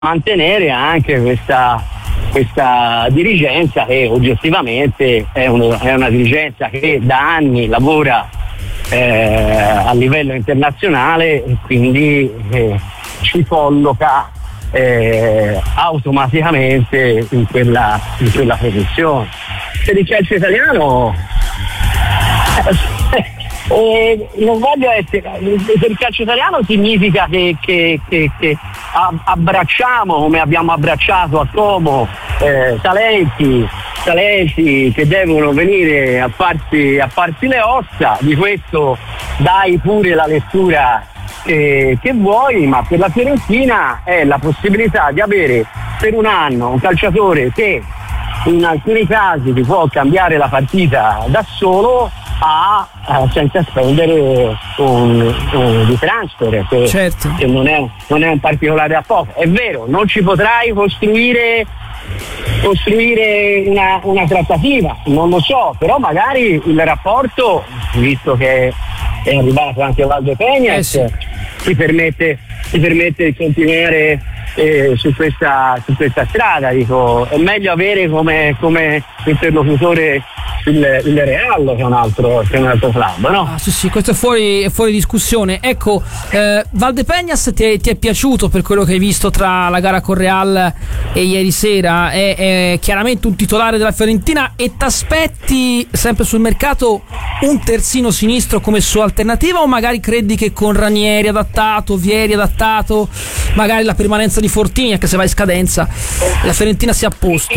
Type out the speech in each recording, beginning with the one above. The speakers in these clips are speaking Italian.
mantenere anche questa dirigenza che oggettivamente è una dirigenza che da anni lavora a livello internazionale e quindi ci colloca automaticamente in quella posizione. Per il calcio italiano non voglio essere, per il calcio italiano significa che abbracciamo, come abbiamo abbracciato a Como, talenti che devono venire a farsi le ossa. Di questo dai pure la lettura che vuoi, ma per la Fiorentina è la possibilità di avere per un anno un calciatore che in alcuni casi ti può cambiare la partita da solo senza spendere di transfer che non è un particolare a poco. È vero, non ci potrai costruire una trattativa, non lo so, però magari il rapporto, visto che è arrivato anche Valdepeñas, ti permette di continuare su questa strada. Dico, è meglio avere come interlocutore il Real che è un altro club, no? Sì, questo è fuori discussione. Ecco, Valdepeñas ti è piaciuto per quello che hai visto tra la gara con Real e ieri sera? È chiaramente un titolare della Fiorentina e t'aspetti sempre sul mercato un terzino sinistro come sua alternativa, o magari credi che con Ranieri adattato, Vieri adattato, magari la permanenza di Fortini, anche se va in scadenza, la Fiorentina sia a posto?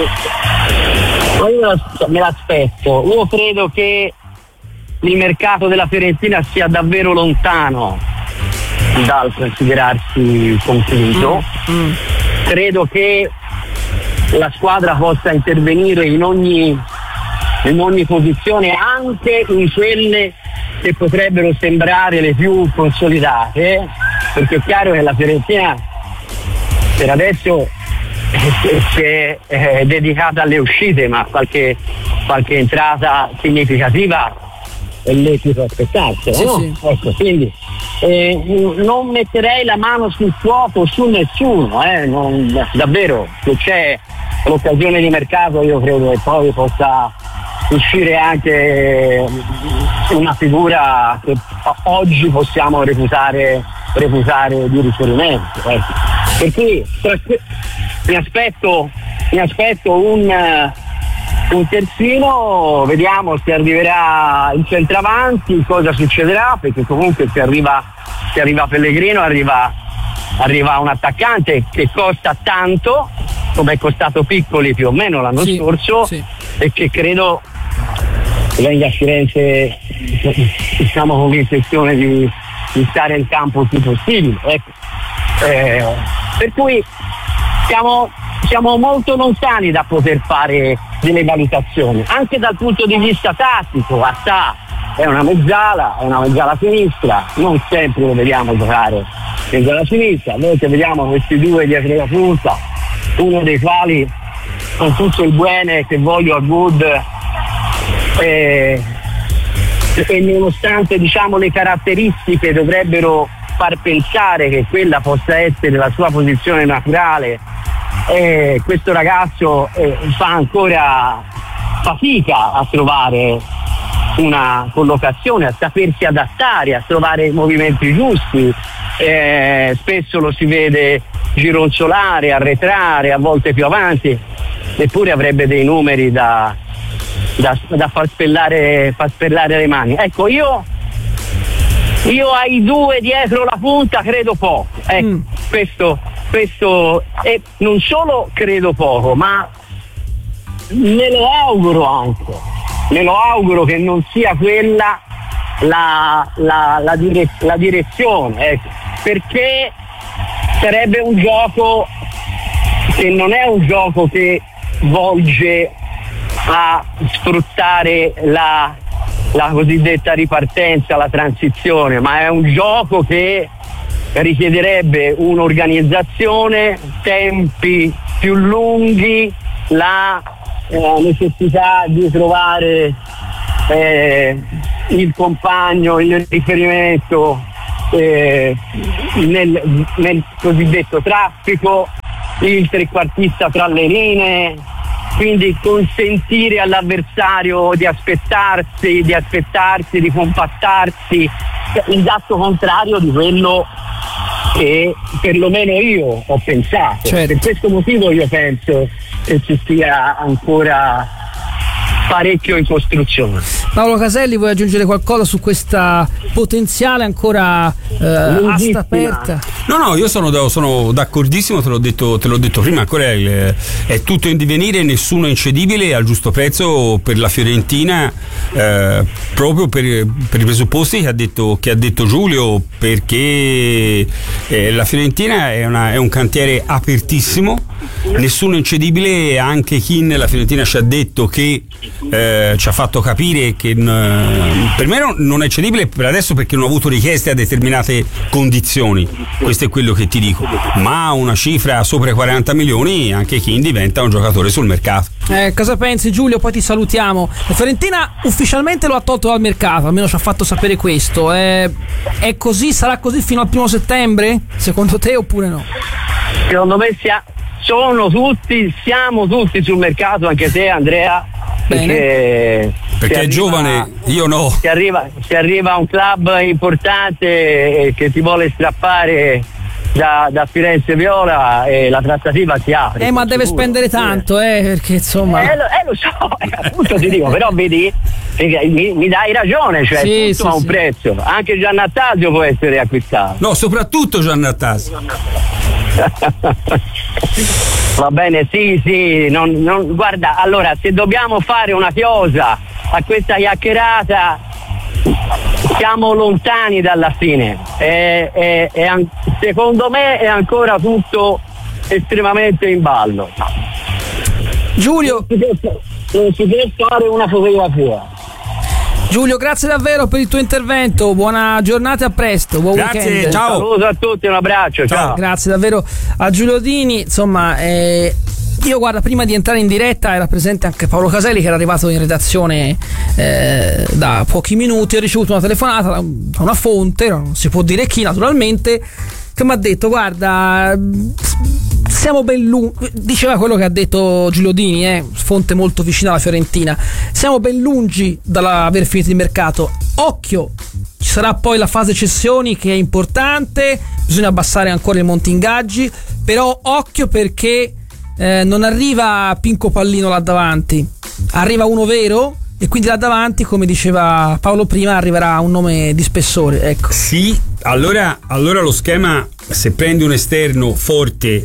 Io me l'aspetto. Io credo che il mercato della Fiorentina sia davvero lontano dal considerarsi concluso. Credo che la squadra possa intervenire in ogni posizione, anche in quelle che potrebbero sembrare le più consolidate, perché è chiaro che la Fiorentina per adesso si è dedicata alle uscite, ma qualche entrata significativa è lecito aspettarsi, no? Sì. Ecco, quindi non metterei la mano sul fuoco su nessuno, davvero, se c'è l'occasione di mercato io credo che poi possa uscire anche una figura che oggi possiamo reputare di riferimento, ecco. Per cui mi aspetto un terzino, vediamo se arriverà il centravanti, cosa succederà, perché comunque se arriva Pellegrino arriva un attaccante che costa tanto, come è costato Piccoli più o meno l'anno scorso, e che credo venga a Firenze, diciamo, con l'intenzione di stare in campo il più possibile, ecco. Per cui siamo molto lontani da poter fare delle valutazioni, anche dal punto di vista tattico. Attà è una mezzala sinistra, non sempre lo vediamo giocare mezzala sinistra, noi che vediamo questi due dietro la punta, uno dei quali con tutto il bene che voglio al Wood e nonostante, diciamo, le caratteristiche dovrebbero far pensare che quella possa essere la sua posizione naturale, questo ragazzo fa ancora fatica a trovare una collocazione, a sapersi adattare, a trovare i movimenti giusti, spesso lo si vede gironzolare, arretrare, a volte più avanti, eppure avrebbe dei numeri da far spellare le mani. Ecco, io ai due dietro la punta credo poco, questo e non solo credo poco, ma me lo auguro che non sia quella la direzione, ecco, perché sarebbe un gioco che non è un gioco che volge a sfruttare la cosiddetta ripartenza, la transizione, ma è un gioco che richiederebbe un'organizzazione, tempi più lunghi, la necessità di trovare il compagno, il riferimento nel cosiddetto traffico, il trequartista tra le linee, quindi consentire all'avversario di aspettarsi, di compattarsi, l'esatto contrario di quello che perlomeno io ho pensato. Certo. Per questo motivo io penso che ci sia ancora parecchio in costruzione. Paolo Caselli, vuoi aggiungere qualcosa su questa potenziale ancora asta aperta? No, io sono d'accordissimo, te l'ho detto prima, ancora è tutto in divenire, nessuno è incedibile al giusto prezzo per la Fiorentina, proprio per i presupposti che ha detto Giulio, perché la Fiorentina è un cantiere apertissimo, nessuno è incedibile, anche chi nella Fiorentina ci ha detto che ci ha fatto capire che per me non è cedibile per adesso, perché non ho avuto richieste a determinate condizioni, questo è quello che ti dico, ma una cifra sopra i 40 milioni anche chi diventa un giocatore sul mercato. Cosa pensi, Giulio? Poi ti salutiamo. La Fiorentina ufficialmente lo ha tolto dal mercato, almeno ci ha fatto sapere questo. È così? Sarà così fino al 1 settembre? Secondo te oppure no? Secondo me siamo tutti sul mercato, anche te Andrea, perché è giovane, io no. Se arriva un club importante che ti vuole strappare da Firenze Viola, e la trattativa si apre. Ma deve spendere tanto, perché insomma. Lo so, appunto ti dico, però vedi, mi dai ragione, cioè sì, tutto ha un prezzo. Anche Giannattasio può essere acquistato. No, soprattutto Giannattasio. Va bene, sì, guarda, allora, se dobbiamo fare una chiosa a questa chiacchierata, siamo lontani dalla fine. Secondo me è ancora tutto estremamente in ballo. Giulio, non si può fare una fotografia. Giulio, grazie davvero per il tuo intervento, buona giornata e a presto, buon weekend. Ciao. Saluto a tutti, un abbraccio, ciao. Grazie davvero a Giulio Dini, insomma, io guarda, prima di entrare in diretta era presente anche Paolo Caselli, che era arrivato in redazione da pochi minuti. Ho ricevuto una telefonata da una fonte, non si può dire chi naturalmente, che mi ha detto: guarda, siamo ben lungi, diceva quello che ha detto Giulio Dini, fonte molto vicina alla Fiorentina, siamo ben lungi dall'aver finito il mercato, occhio, ci sarà poi la fase cessioni che è importante, bisogna abbassare ancora il monte ingaggi, però occhio perché non arriva Pinco Pallino là davanti, arriva uno vero, e quindi là davanti, come diceva Paolo prima, arriverà un nome di spessore, ecco. Sì, allora lo schema, se prendi un esterno forte,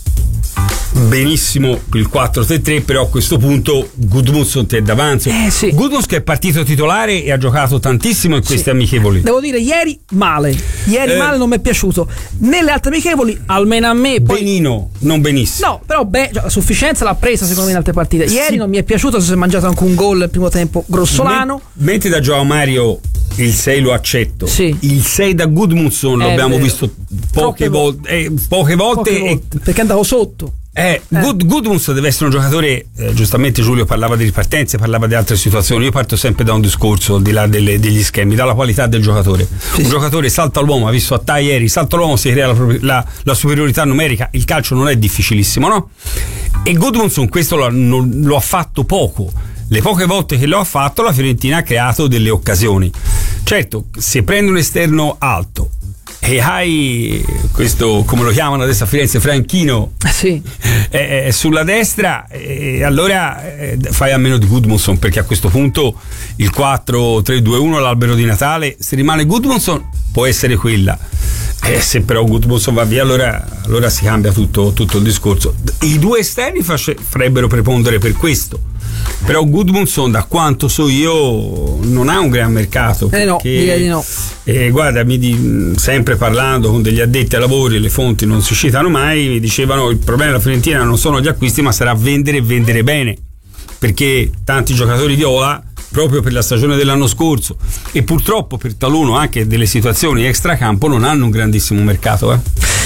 benissimo il 4-3-3, però a questo punto Gudmundsson ti è davanti. Sì. Gudmundsson che è partito titolare e ha giocato tantissimo in queste amichevoli. Devo dire, ieri male, non mi è piaciuto. Nelle altre amichevoli, almeno a me, poi... benino, non benissimo. No, però la sufficienza l'ha presa secondo me in altre partite. Ieri non mi è piaciuto, si è mangiato anche un gol nel primo tempo grossolano. Mentre da Joao Mario il 6 lo accetto, sì. Il 6 da Gudmundsson lo abbiamo visto poche volte perché andavo sotto. Gudmundsson deve essere un giocatore, giustamente Giulio parlava di ripartenze, parlava di altre situazioni. Io parto sempre da un discorso, al di là degli schemi, dalla qualità del giocatore. Sì. Un giocatore salta l'uomo, ha visto a Tai ieri, salta l'uomo, si crea la superiorità numerica. Il calcio non è difficilissimo, no? E Gudmundsson questo lo ha fatto poco. Le poche volte che lo ha fatto, la Fiorentina ha creato delle occasioni. Certo, se prende un esterno alto e hai questo, come lo chiamano adesso a Firenze, Franchino, sì, sulla destra, allora fai a meno di Gudmundsson, perché a questo punto il 4-3-2-1, l'albero di Natale, se rimane Gudmundsson può essere quella, se però Gudmundsson va via allora si cambia tutto il discorso. I due esterni farebbero prepondere per questo, però Gudmundsson, da quanto so io, non ha un gran mercato, perché, no, direi di no. Guarda, sempre parlando con degli addetti ai lavori, le fonti non si citano mai, mi dicevano il problema della Fiorentina non sono gli acquisti, ma sarà vendere e vendere bene, perché tanti giocatori viola, proprio per la stagione dell'anno scorso e purtroppo per taluno anche delle situazioni extracampo, non hanno un grandissimo mercato.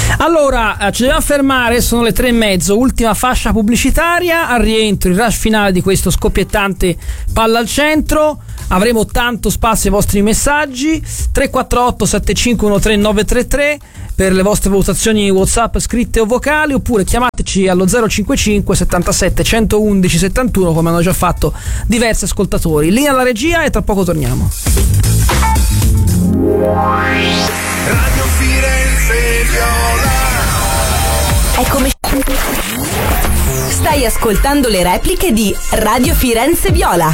Allora, ci dobbiamo fermare, sono le 3:30, ultima fascia pubblicitaria. Al rientro il rush finale di questo scoppiettante Palla al Centro. Avremo tanto spazio ai vostri messaggi. 348 7513 933 per le vostre valutazioni WhatsApp scritte o vocali, oppure chiamateci allo 055 77 111 71 come hanno già fatto diversi ascoltatori. Linea alla regia e tra poco torniamo. Radio Firenze Viola. Eccomi. Stai ascoltando le repliche di Radio Firenze Viola.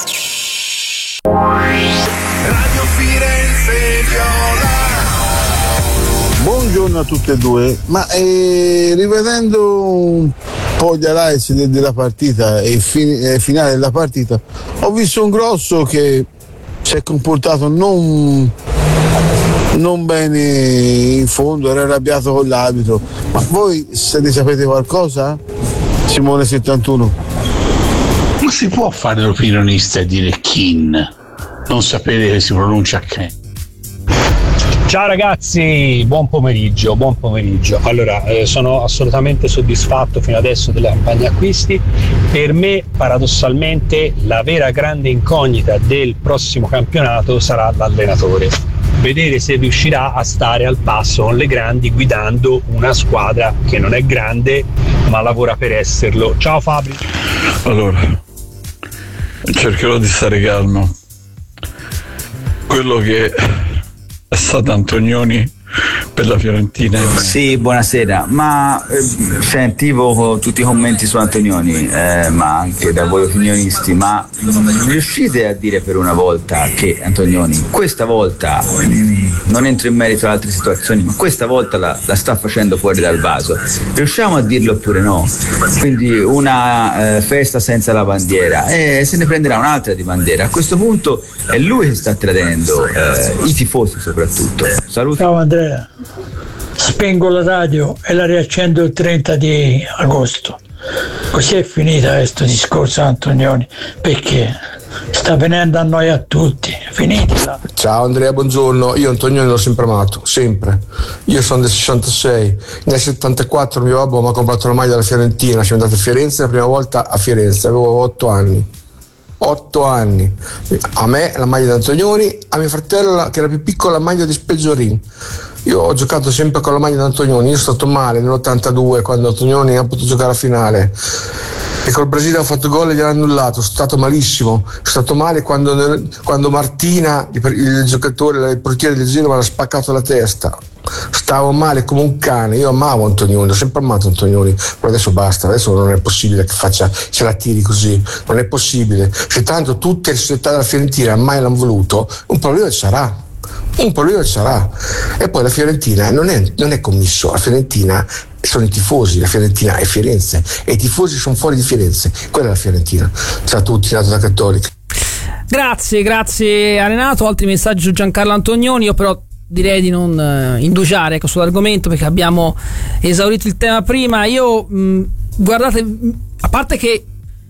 Radio Firenze Viola. Buongiorno a tutte e due, ma rivedendo un po' gli highlights della partita e il finale della partita, ho visto un Grosso che si è comportato non bene in fondo, era arrabbiato con l'arbitro. Ma voi se ne sapete qualcosa? Simone 71. Non si può fare l'opinionista e dire Kin, non sapere che si pronuncia Ken. Ciao ragazzi, buon pomeriggio. Allora, sono assolutamente soddisfatto fino adesso della campagna acquisti. Per me, paradossalmente, la vera grande incognita del prossimo campionato sarà l'allenatore. Vedere se riuscirà a stare al passo con le grandi, guidando una squadra che non è grande ma lavora per esserlo. Ciao Fabri. Allora, cercherò di stare calmo. Quello che è stato Antonioni per la Fiorentina. Sì, buonasera, ma sentivo tutti i commenti su Antonioni, ma anche da voi opinionisti, ma riuscite a dire per una volta che Antonioni questa volta, non entro in merito ad altre situazioni, ma questa volta la sta facendo fuori dal vaso? Riusciamo a dirlo oppure no? Quindi una festa senza la bandiera, e se ne prenderà un'altra di bandiera. A questo punto è lui che sta tradendo i tifosi soprattutto. Saluti. Ciao Andrea, spengo la radio e la riaccendo il 30 di agosto. Così è finita questo discorso Antonioni, perché sta venendo a noi a tutti. Finitela. Ciao Andrea, buongiorno. Io Antonioni l'ho sempre amato, sempre. Io sono del 66, nel 74 mio babbo mi ha comprato la maglia della Fiorentina, siamo andati a Firenze la prima volta a Firenze, avevo 8 anni. A me la maglia di Antonioni, a mio fratello che era più piccolo la maglia di Spezzorin. Io ho giocato sempre con la maglia di Antonioni. Io sono stato male nell'82 quando Antonioni ha potuto giocare a finale e col Brasile ho fatto gol e gliel'ha annullato. Sono stato malissimo, sono stato male quando Martina, il giocatore, il portiere del Genova, l'ha spaccato la testa. Stavo male come un cane. Io amavo Antonioni, ho sempre amato Antonioni, però adesso basta, adesso non è possibile che se la tiri così, non è possibile. Se tanto tutte le società della Fiorentina mai l'hanno voluto, un problema ci sarà. E poi la Fiorentina non è commisso, la Fiorentina sono i tifosi, la Fiorentina è Firenze e i tifosi sono fuori di Firenze, quella è la Fiorentina. Ciao a tutti, nato da Cattolica. Grazie a Renato. Altri messaggi su Giancarlo Antonioni. Io però direi di non indugiare sull'argomento perché abbiamo esaurito il tema prima. Io guardate, a parte che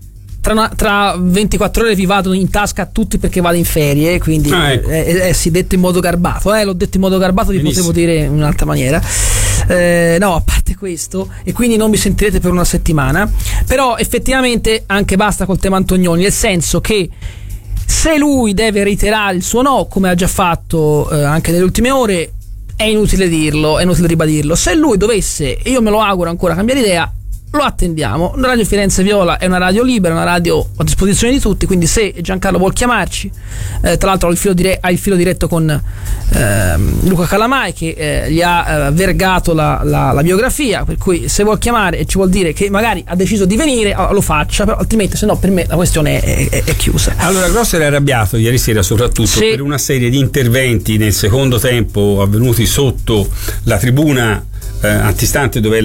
tra 24 ore vi vado in tasca a tutti perché vado in ferie, quindi ecco. Sì, detto in modo garbato, l'ho detto in modo garbato, vi potevo dire in un'altra maniera. No, a parte questo, e quindi non mi sentirete per una settimana, però effettivamente anche basta col tema Antonioni, nel senso che se lui deve reiterare il suo no, come ha già fatto anche nelle ultime ore, è inutile dirlo, è inutile ribadirlo. Se lui dovesse, e io me lo auguro ancora, cambiare idea, lo attendiamo. Radio Firenze Viola è una radio libera, una radio a disposizione di tutti, quindi se Giancarlo vuol chiamarci, tra l'altro ha il filo diretto con Luca Calamai che gli ha vergato la biografia, per cui se vuol chiamare e ci vuol dire che magari ha deciso di venire, lo faccia, però altrimenti se no per me la questione è chiusa. Allora Grosso era arrabbiato ieri sera soprattutto per una serie di interventi nel secondo tempo avvenuti sotto la tribuna antistante dove è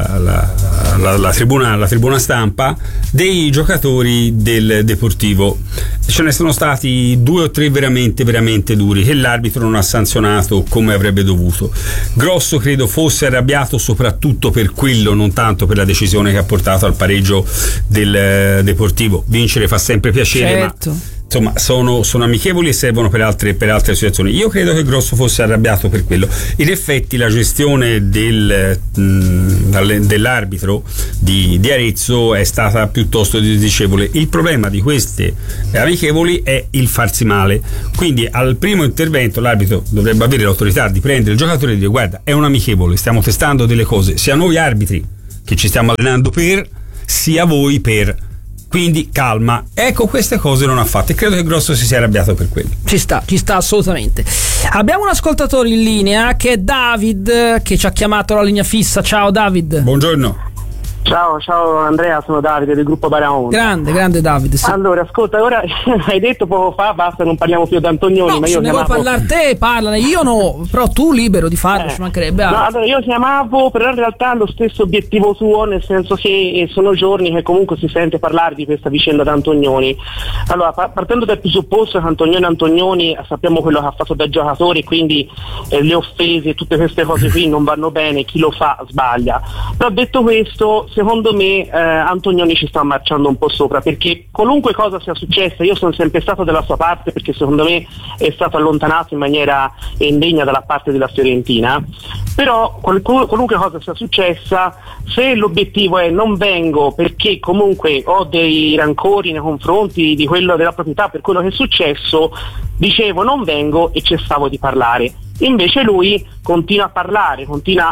la tribuna stampa dei giocatori del Deportivo. Ce ne sono stati 2 o 3 veramente duri che l'arbitro non ha sanzionato come avrebbe dovuto. Grosso credo fosse arrabbiato soprattutto per quello, non tanto per la decisione che ha portato al pareggio del Deportivo. Vincere fa sempre piacere, certo, ma insomma sono amichevoli e servono per altre situazioni. Io credo che Grosso fosse arrabbiato per quello. In effetti la gestione dell'arbitro di Arezzo è stata piuttosto disdicevole. Il problema di queste amichevoli è il farsi male, quindi al primo intervento l'arbitro dovrebbe avere l'autorità di prendere il giocatore e dire: guarda, è un amichevole, stiamo testando delle cose, sia noi arbitri che ci stiamo allenando per, sia voi per, quindi calma. Ecco, queste cose non ha fatte e credo che Grosso si sia arrabbiato per quello. Ci sta assolutamente. Abbiamo un ascoltatore in linea che è David, che ci ha chiamato alla linea fissa. Ciao David. Buongiorno. Ciao Andrea, sono Davide del gruppo Baraonda. Grande Davide, sì. Allora, ascolta, ora hai detto poco fa basta, non parliamo più di Antonioni, no, ma io se ne chiamavo... vuoi parlare te, parlane, io no, però tu libero di farlo, ci mancherebbe altro. No, allora io chiamavo, però in realtà lo stesso obiettivo tuo, nel senso che sono giorni che comunque si sente parlare di questa vicenda di Antonioni. Allora, partendo dal presupposto che Antonioni sappiamo quello che ha fatto da giocatore, quindi le offese e tutte queste cose qui non vanno bene, chi lo fa sbaglia. Però detto questo, secondo me Antonioni ci sta marciando un po' sopra, perché qualunque cosa sia successa, io sono sempre stato dalla sua parte, perché secondo me è stato allontanato in maniera indegna dalla parte della Fiorentina. Però qualunque cosa sia successa, se l'obiettivo è non vengo perché comunque ho dei rancori nei confronti di quello della proprietà per quello che è successo, dicevo non vengo e cessavo di parlare. Invece lui continua a parlare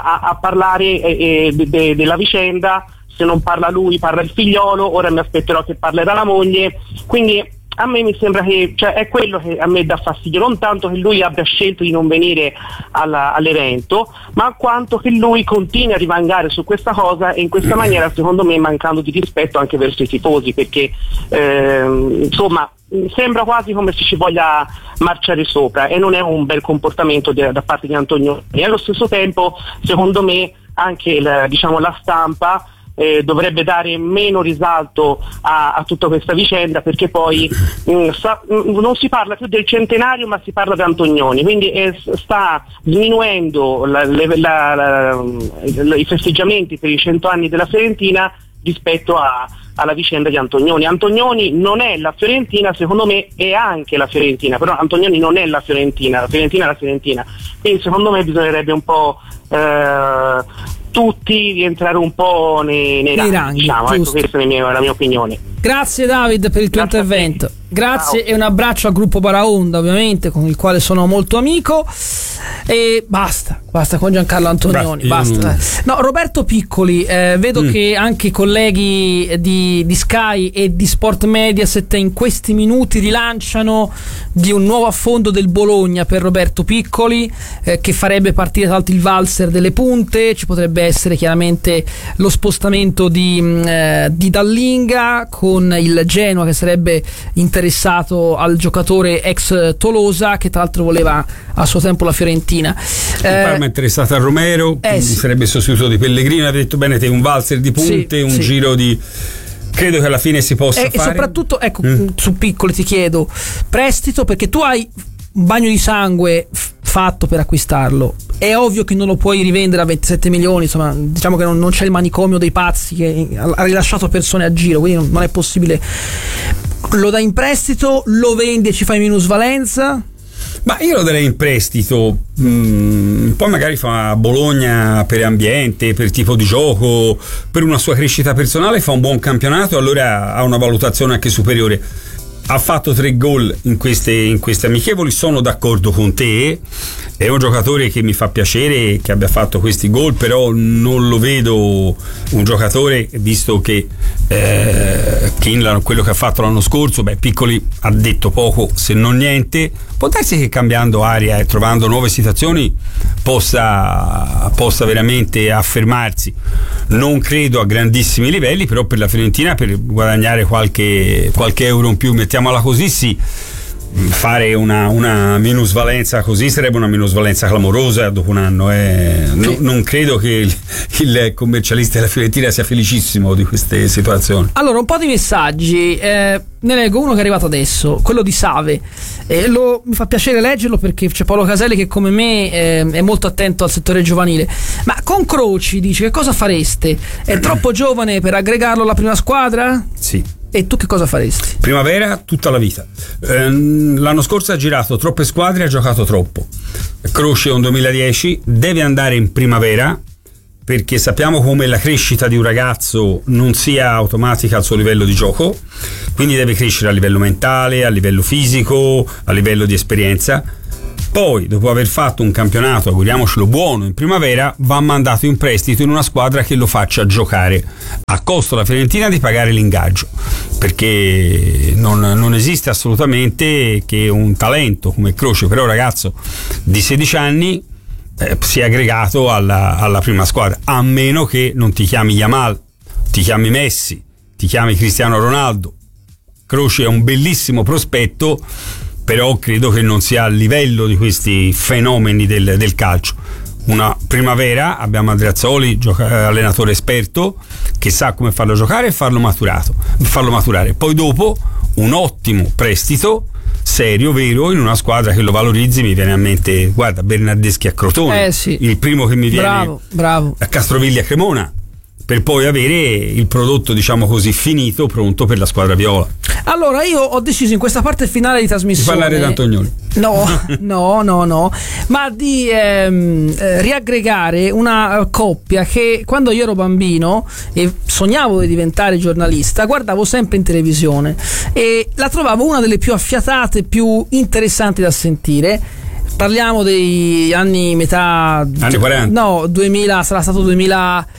della vicenda. Se non parla lui, parla il figliolo, ora mi aspetterò che parlerà la moglie, quindi a me mi sembra che, cioè, è quello che a me dà fastidio, non tanto che lui abbia scelto di non venire all'evento, ma quanto che lui continui a rivangare su questa cosa e in questa maniera, secondo me, mancando di rispetto anche verso i tifosi, perché insomma sembra quasi come se ci voglia marciare sopra e non è un bel comportamento da parte di Antonioni. E allo stesso tempo, secondo me, anche la stampa dovrebbe dare meno risalto a tutta questa vicenda, perché poi non si parla più del centenario ma si parla di Antonioni, quindi sta diminuendo i festeggiamenti per i 100 anni della Fiorentina rispetto alla vicenda di Antonioni. Antonioni non è la Fiorentina, secondo me è anche la Fiorentina, però Antonioni non è la Fiorentina è la Fiorentina, quindi secondo me bisognerebbe un po' tutti rientrare un po' nei ranghi, diciamo. Ecco, questa è la mia opinione. Grazie David per il tuo intervento. Grazie. Ciao. E un abbraccio al gruppo Baraonda, ovviamente, con il quale sono molto amico. E basta con Giancarlo Antonioni. Basta. No, Roberto Piccoli, vedo che anche i colleghi di Sky e di Sport Mediaset in questi minuti rilanciano di un nuovo affondo del Bologna per Roberto Piccoli, che farebbe partire tra l'altro il valzer delle punte. Ci potrebbe essere chiaramente lo spostamento di Dallinga, con il Genoa che sarebbe interessato al giocatore ex Tolosa, che tra l'altro voleva a suo tempo la Fiorentina. Parma è interessato a Romero, sì. Sarebbe sostituto di Pellegrini. Ha detto bene te, un valzer di punte, un giro di... Credo che alla fine si possa fare. E soprattutto, ecco, su Piccoli ti chiedo prestito, perché tu hai un bagno di sangue fatto per acquistarlo. È ovvio che non lo puoi rivendere a 27 milioni, insomma, diciamo che non c'è il manicomio dei pazzi che ha rilasciato persone a giro, quindi non è possibile. Lo dai in prestito, lo vendi e ci fai minusvalenza? Ma io lo darei in prestito, poi magari fa Bologna per ambiente, per tipo di gioco, per una sua crescita personale, fa un buon campionato, allora ha una valutazione anche superiore. Ha fatto 3 gol in queste amichevoli, sono d'accordo con te, è un giocatore che mi fa piacere che abbia fatto questi gol, però non lo vedo un giocatore, visto che quello che ha fatto l'anno scorso, Piccoli ha detto poco se non niente. Può darsi che cambiando aria e trovando nuove situazioni possa veramente affermarsi. Non credo a grandissimi livelli, però per la Fiorentina, per guadagnare qualche euro in più, mettiamola così, sì. Fare una minusvalenza così sarebbe una minusvalenza clamorosa dopo un anno. Non credo che il commercialista della Fiorentina sia felicissimo di queste situazioni. Allora, un po' di messaggi, ne leggo uno che è arrivato adesso, quello di Save. Mi fa piacere leggerlo perché c'è Paolo Caselli che come me è molto attento al settore giovanile. Ma con Croci dice: che cosa fareste? È troppo giovane per aggregarlo alla prima squadra? Sì. e tu che cosa faresti? Primavera tutta la vita. L'anno scorso ha girato troppe squadre, ha giocato troppo. Croce è un 2010, deve andare in primavera, perché sappiamo come la crescita di un ragazzo non sia automatica al suo livello di gioco, quindi deve crescere a livello mentale, a livello fisico, a livello di esperienza. Poi, dopo aver fatto un campionato, auguriamocelo buono, in primavera, va mandato in prestito in una squadra che lo faccia giocare, a costo alla Fiorentina di pagare l'ingaggio, perché non esiste assolutamente che un talento come Croce, però ragazzo di 16 anni, sia aggregato alla prima squadra, a meno che non ti chiami Yamal, ti chiami Messi, ti chiami Cristiano Ronaldo. Croce è un bellissimo prospetto, però credo che non sia a livello di questi fenomeni del calcio. Una primavera abbiamo Andreazzoli, allenatore esperto, che sa come farlo giocare e farlo maturare. Poi dopo un ottimo prestito serio, vero, in una squadra che lo valorizzi. Mi viene a mente, guarda, Bernardeschi a Crotone, sì. Il primo che mi viene bravo. a Castroviglia a Cremona, per poi avere il prodotto, diciamo così, finito, pronto per la squadra viola. Allora io ho deciso in questa parte finale di trasmissione di parlare di Antonioni. No, ma di riaggregare una coppia che quando io ero bambino e sognavo di diventare giornalista, guardavo sempre in televisione e la trovavo una delle più affiatate, più interessanti da sentire. Parliamo degli anni 40. No, 2000, sarà stato 2006,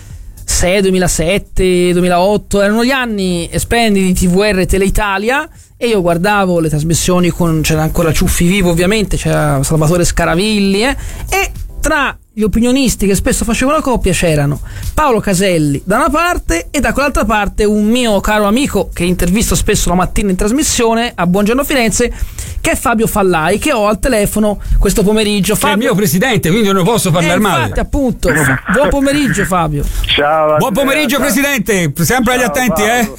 2007, 2008, erano gli anni splendidi di TVR e Teleitalia e io guardavo le trasmissioni c'era ancora Ciuffi Vivo, ovviamente, c'era Salvatore Scaravilli e tra gli opinionisti che spesso facevano la coppia c'erano Paolo Caselli da una parte e da quell'altra parte un mio caro amico che intervisto spesso la mattina in trasmissione a Buongiorno Firenze, che è Fabio Fallai, che ho al telefono questo pomeriggio. Fabio, è il mio presidente, quindi non posso parlare male. Infatti, appunto. Buon pomeriggio, Fabio. Ciao. Buon pomeriggio, presidente. Sempre agli attenti,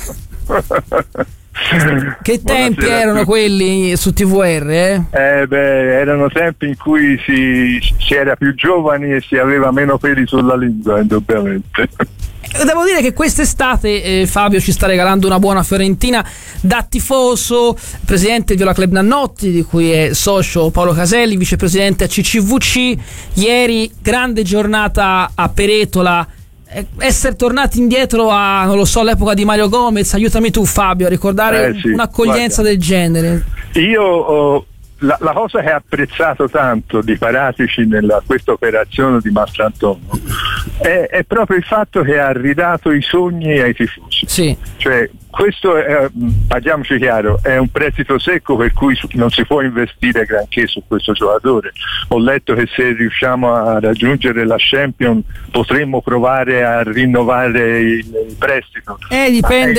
Che tempi erano quelli su TVR? Erano tempi in cui si era più giovani e si aveva meno peli sulla lingua, indubbiamente. Devo dire che quest'estate Fabio ci sta regalando una buona Fiorentina da tifoso, presidente Viola Club Nannotti, di cui è socio Paolo Caselli, vicepresidente a CCVC. Ieri grande giornata a Peretola, essere tornati indietro a, non lo so, l'epoca di Mario Gomez. Aiutami tu, Fabio, a ricordare un'accoglienza del genere. Io la cosa che ho apprezzato tanto di Paratici nella questa operazione di Mastrantonio è proprio il fatto che ha ridato i sogni ai tifosi. Sì. Cioè, questo è, parliamoci chiaro, è un prestito secco per cui non si può investire granché su questo giocatore. Ho letto che se riusciamo a raggiungere la Champions potremmo provare a rinnovare il prestito. Dipende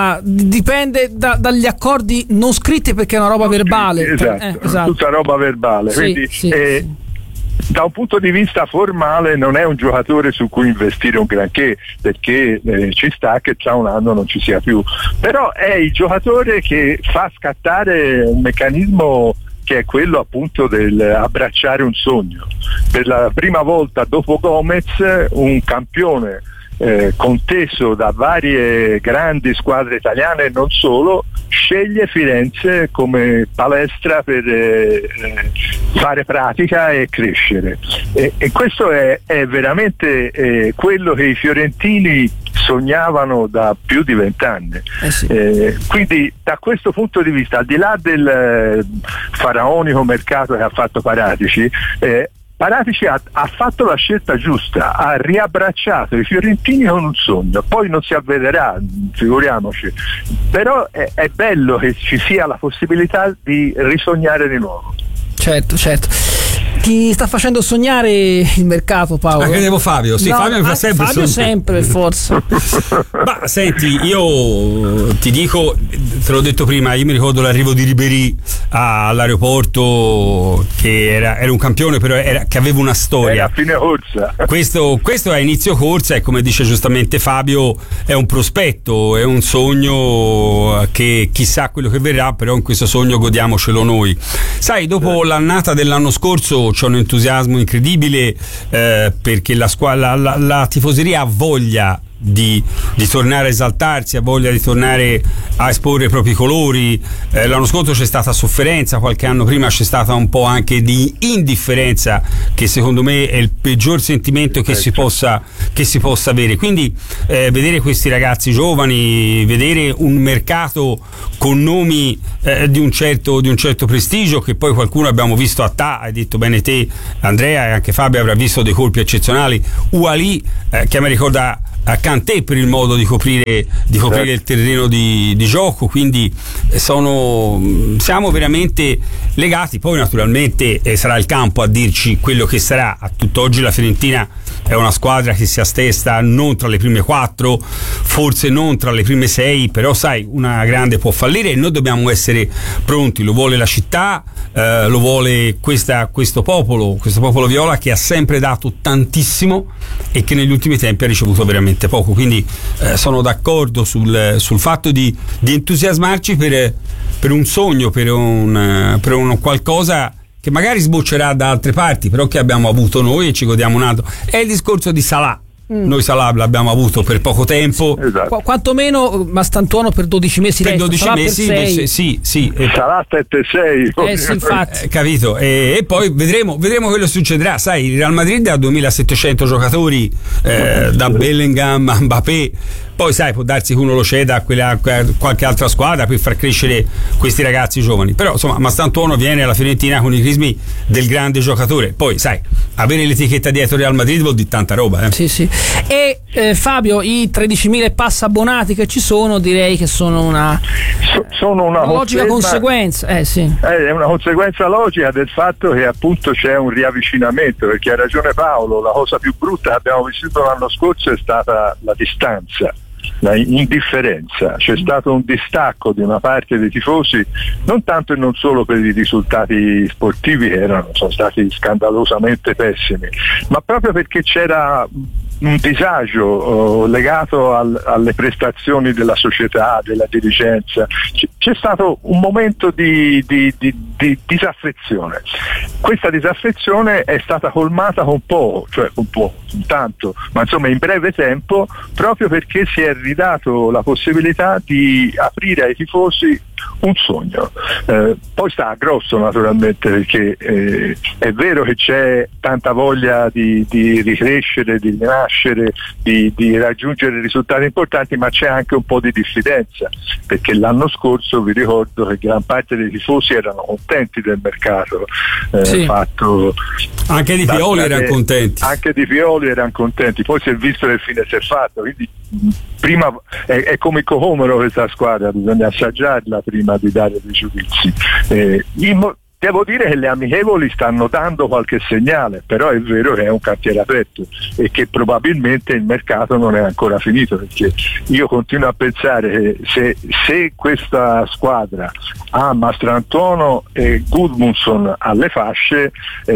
dagli accordi non scritti, perché è una roba verbale. Esatto. Tutta roba verbale. Sì, quindi sì. Da un punto di vista formale non è un giocatore su cui investire un granché, perché ci sta che tra un anno non ci sia più, però è il giocatore che fa scattare un meccanismo che è quello appunto del abbracciare un sogno. Per la prima volta dopo Gomez un campione conteso da varie grandi squadre italiane e non solo sceglie Firenze come palestra per fare pratica e crescere, e questo è veramente quello che i fiorentini sognavano da più di 20 anni. Quindi da questo punto di vista, al di là del faraonico mercato che ha fatto Paratici, Paratici ha fatto la scelta giusta, ha riabbracciato i fiorentini con un sogno. Poi non si avvederà, figuriamoci, però è bello che ci sia la possibilità di risognare di nuovo. Certo. Ti sta facendo sognare il mercato, Paolo? Credevo Fabio, sì, no, Fabio mi fa sempre Fabio sempre, forse. Ma senti, io ti dico, te l'ho detto prima, io mi ricordo l'arrivo di Ribéry all'aeroporto, che era un campione, però che aveva una storia. Era a fine corsa. Questo è inizio corsa, e come dice giustamente Fabio, è un prospetto, è un sogno che chissà quello che verrà, però in questo sogno godiamocelo noi. Sai, dopo l'annata dell'anno scorso c'è un entusiasmo incredibile, perché la tifoseria ha voglia di tornare a esaltarsi, ha voglia di tornare a esporre i propri colori. L'anno scorso c'è stata sofferenza, qualche anno prima c'è stata un po' anche di indifferenza, che secondo me è il peggior sentimento che si possa avere. Quindi vedere questi ragazzi giovani, vedere un mercato con nomi di un certo prestigio, che poi qualcuno abbiamo visto a Ta, hai detto bene te Andrea, e anche Fabio avrà visto dei colpi eccezionali, Ouali che mi ricorda a Kanté per il modo di coprire il terreno di gioco, quindi siamo veramente legati. Poi naturalmente sarà il campo a dirci quello che sarà. A tutt'oggi la Fiorentina è una squadra che si attesta non tra le prime 4, forse non tra le prime 6, però sai, una grande può fallire e noi dobbiamo essere pronti. Lo vuole la città, lo vuole questo popolo viola, che ha sempre dato tantissimo e che negli ultimi tempi ha ricevuto veramente poco. Quindi sono d'accordo sul fatto di entusiasmarci per un sogno, per un qualcosa che magari sboccerà da altre parti, però che abbiamo avuto noi e ci godiamo un altro. È il discorso di Salah. Noi Salah l'abbiamo avuto per poco tempo, quantomeno Mastantuono per 12 mesi, per 12 mesi invece, sì Salah 7-6 sì, infatti. Capito, e poi vedremo quello che succederà. Sai, il Real Madrid ha 2700 giocatori, da Bellingham a Mbappé. Poi sai, può darsi che uno lo ceda a qualche altra squadra per far crescere questi ragazzi giovani, però insomma Mastantuono viene alla Fiorentina con i crismi del grande giocatore. Poi sai, avere l'etichetta dietro Real Madrid vuol dire tanta roba, Sì. E Fabio, i 13.000 e passa abbonati che ci sono, direi che sono una logica conseguenza. Sì. È una conseguenza logica del fatto che appunto c'è un riavvicinamento, perché ha ragione Paolo, la cosa più brutta che abbiamo vissuto l'anno scorso è stata la distanza, la indifferenza. C'è stato un distacco di una parte dei tifosi, non tanto e non solo per i risultati sportivi che sono stati scandalosamente pessimi, ma proprio perché c'era un disagio legato alle prestazioni della società, della dirigenza. C'è stato un momento di disaffezione. Questa disaffezione è stata colmata un tanto, ma insomma in breve tempo, proprio perché si è ridato la possibilità di aprire ai tifosi un sogno. Poi sta a grosso naturalmente, perché è vero che c'è tanta voglia di ricrescere, di rinascere, di raggiungere risultati importanti, ma c'è anche un po' di diffidenza, perché l'anno scorso vi ricordo che gran parte dei tifosi erano contenti del mercato fatto. Anche di Pioli erano contenti. Anche di Pioli erano contenti, poi si è visto che fine si è fatto, quindi prima è come il cocomero questa squadra, bisogna assaggiarla prima di dare dei giudizi. Devo dire che le amichevoli stanno dando qualche segnale, però è vero che è un cantiere aperto e che probabilmente il mercato non è ancora finito, perché io continuo a pensare che se questa squadra ha Mastrantuono e Gudmundsson alle fasce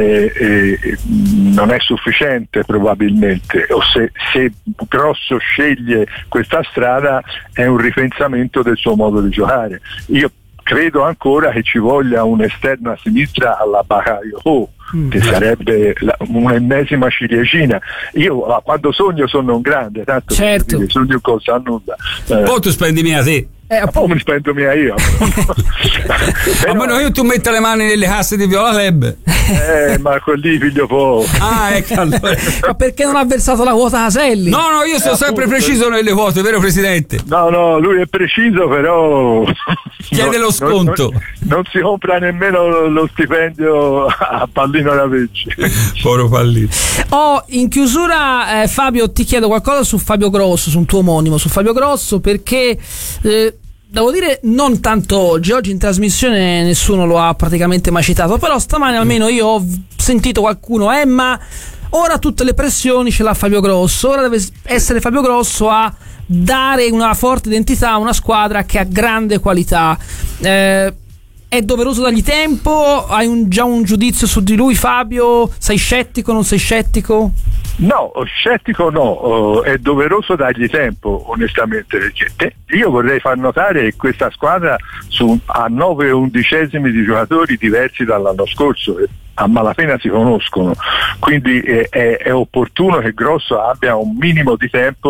non è sufficiente probabilmente, o se Grosso sceglie questa strada è un ripensamento del suo modo di giocare. Io credo ancora che ci voglia un esterno a sinistra alla Bakayoko, che sarebbe un'ennesima ciliegina. Io quando sogno sono un grande, tanto sogno cosa a nulla. Poi tu spendi mia te. Poi mi spendo mia io. Ma io tu metto le mani nelle casse di Viola Leb. Ma lì figlio poco. Ecco allora. Ma perché non ha versato la quota Caselli? No, io sono sempre preciso nelle quote, vero Presidente? No, lui è preciso, però chiede lo sconto. Non si compra nemmeno lo stipendio a Pallino Ravecci. Poro Pallino. In chiusura, Fabio, ti chiedo qualcosa su Fabio Grosso, su un tuo omonimo, su Fabio Grosso, perché devo dire non tanto oggi in trasmissione nessuno lo ha praticamente mai citato, però stamane almeno io ho sentito qualcuno ma ora tutte le pressioni ce l'ha Fabio Grosso, ora deve essere Fabio Grosso a dare una forte identità a una squadra che ha grande qualità. È doveroso dargli tempo? Hai già un giudizio su di lui, Fabio? Sei scettico, non sei scettico? No, scettico no, è doveroso dargli tempo onestamente, perché io vorrei far notare che questa squadra ha 9 undicesimi di giocatori diversi dall'anno scorso, a malapena si conoscono, quindi è opportuno che Grosso abbia un minimo di tempo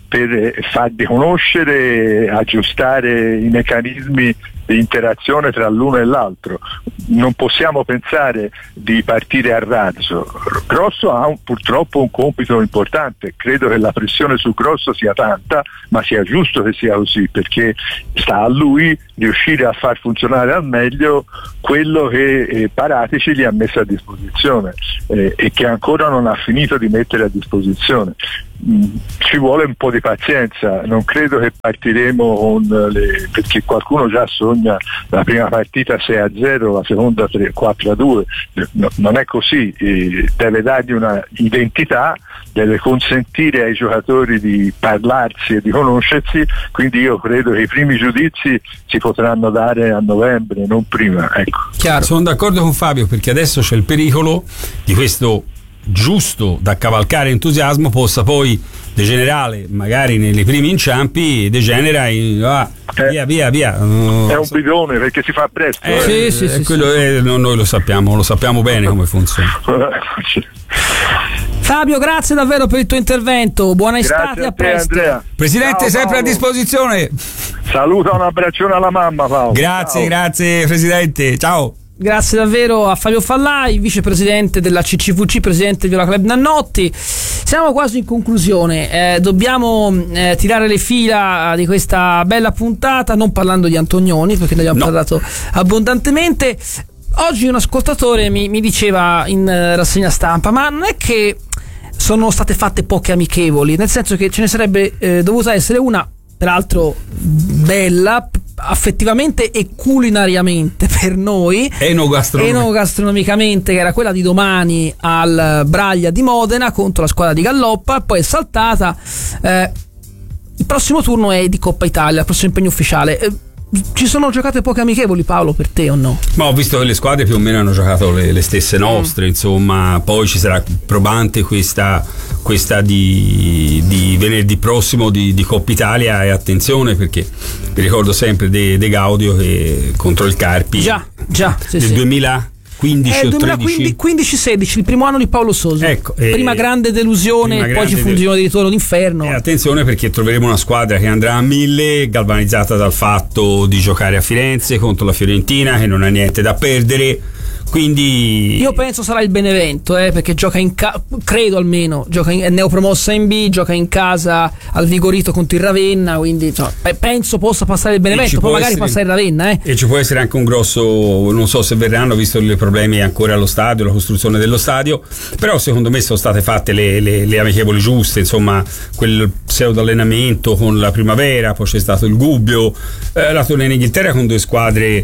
per farli conoscere, aggiustare i meccanismi di interazione tra l'uno e l'altro. Non possiamo pensare di partire a razzo. Grosso ha purtroppo un compito importante, credo che la pressione su Grosso sia tanta, ma sia giusto che sia così, perché sta a lui riuscire a far funzionare al meglio quello che Paratici gli ha messo a disposizione e che ancora non ha finito di mettere a disposizione. Ci vuole un po' di pazienza, non credo che partiremo con perché qualcuno già sogna la prima partita 6-0, la seconda 4-2, non è così, deve dargli una identità, deve consentire ai giocatori di parlarsi e di conoscersi, quindi io credo che i primi giudizi si potranno dare a novembre, non prima, ecco. Chiaro. Sono d'accordo con Fabio, perché adesso c'è il pericolo di questo giusto da cavalcare entusiasmo possa poi degenerare, magari nei primi inciampi degenera in via. È un bidone, perché si fa presto. Sì. Quello, noi lo sappiamo bene come funziona. Fabio, grazie davvero per il tuo intervento, buona estate, a presto. Andrea. Presidente, ciao, sempre Paolo. A disposizione. Saluta, un abbraccione alla mamma, Paolo. Grazie Presidente, ciao. Grazie davvero a Fabio Fallai, vicepresidente della CCVC, presidente di Viola Club Nannotti. Siamo quasi in conclusione, dobbiamo tirare le fila di questa bella puntata, non parlando di Antonioni, perché ne abbiamo parlato abbondantemente. Oggi un ascoltatore mi diceva in rassegna stampa, ma non è che sono state fatte poche amichevoli, nel senso che ce ne sarebbe dovuta essere una, peraltro bella, affettivamente e culinariamente per noi, enogastronomicamente, che era quella di domani al Braglia di Modena contro la squadra di Galloppa, poi è saltata. Il prossimo turno è di Coppa Italia, il prossimo impegno ufficiale. Ci sono giocate poche amichevoli, Paolo, per te o no? Ma ho visto che le squadre più o meno hanno giocato le stesse nostre, insomma. Poi ci sarà probante questa di venerdì prossimo di Coppa Italia, e attenzione, perché vi ricordo sempre De Gaudio che contro il Carpi del 2015 o 2015-16, il primo anno di Paolo Sosa. Ecco, prima grande delusione, poi ci fu un giro di ritorno d'inferno. Attenzione, perché troveremo una squadra che andrà a 1000, galvanizzata dal fatto di giocare a Firenze contro la Fiorentina, che non ha niente da perdere. Quindi io penso sarà il Benevento, perché gioca credo almeno, è neopromossa in B, gioca in casa al Vigorito contro il Ravenna, quindi penso possa passare il Benevento, poi magari passare il Ravenna. E ci può essere anche un grosso, non so se verranno, visto i problemi ancora allo stadio, la costruzione dello stadio, però secondo me sono state fatte le amichevoli giuste, insomma, quel pseudo allenamento con la Primavera, poi c'è stato il Gubbio, la tornea in Inghilterra con due squadre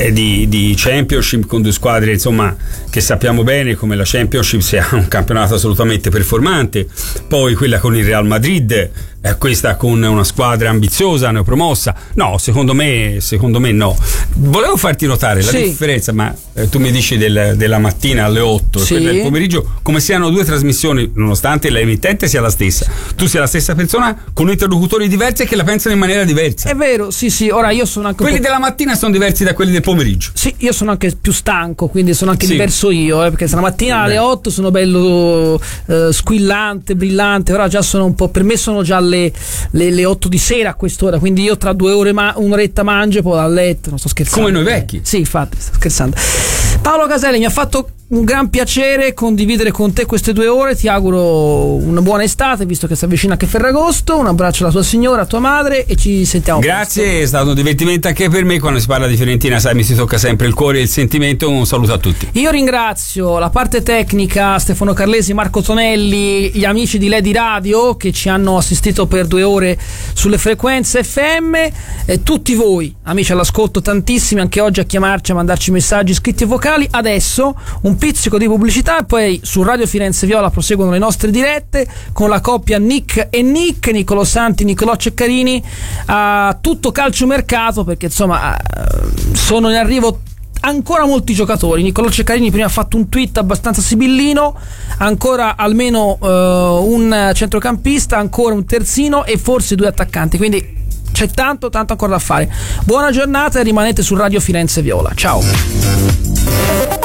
di Championship, con due squadre, insomma, che sappiamo bene come la Championship sia un campionato assolutamente performante. Poi quella con il Real Madrid, questa con una squadra ambiziosa, neopromossa. No, secondo me no. Volevo farti notare la differenza, ma tu mi dici della mattina alle 8 e quella del pomeriggio, come siano due trasmissioni, nonostante l'emittente sia la stessa, tu sia la stessa persona con interlocutori diversi e che la pensano in maniera diversa. È vero, sì. Ora io sono anche quelli della mattina sono diversi da quelli del pomeriggio. Sì, io sono anche più stanco, quindi sono anche diverso io, perché stamattina alle 8 sono bello squillante, brillante. Ora già sono un po', per me sono già le 8 di sera a quest'ora, quindi io tra 2 ore un'oretta mangio e poi a letto, non sto scherzando. Come noi vecchi. Sì, infatti, sto scherzando. Paolo Caselli, mi ha fatto un gran piacere condividere con te queste 2 ore, ti auguro una buona estate, visto che si avvicina anche Ferragosto. Un abbraccio alla tua signora, a tua madre, e ci sentiamo. Grazie, presto. È stato un divertimento anche per me. Quando si parla di Fiorentina, sai, mi si tocca sempre il cuore e il sentimento. Un saluto a tutti. Io ringrazio la parte tecnica, Stefano Carlesi, Marco Tonelli, gli amici di Lady Radio che ci hanno assistito per 2 ore sulle frequenze FM, e tutti voi amici all'ascolto, tantissimi anche oggi a chiamarci, a mandarci messaggi scritti e vocali. Adesso un pizzico di pubblicità e poi su Radio Firenze Viola proseguono le nostre dirette con la coppia Nick e Nick, Niccolò Santi, Niccolò Ceccarini, a tutto calciomercato, perché insomma sono in arrivo ancora molti giocatori. Niccolò Ceccarini prima ha fatto un tweet abbastanza sibillino, ancora almeno un centrocampista, ancora un terzino e forse 2 attaccanti, quindi c'è tanto ancora da fare. Buona giornata e rimanete su Radio Firenze Viola. Ciao.